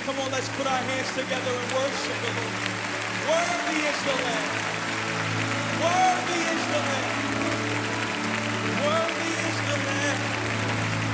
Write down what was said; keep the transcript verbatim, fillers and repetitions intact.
Come on, let's put our hands together and worship the Lord. Worthy is the Lamb.